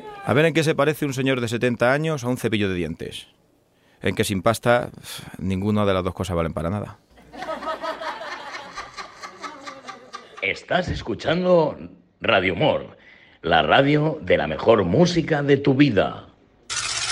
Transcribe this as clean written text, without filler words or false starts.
A ver en qué se parece un señor de 70 años a un cepillo de dientes. En que sin pasta, ninguna de las dos cosas valen para nada. Estás escuchando Radio Humor, la radio de la mejor música de tu vida.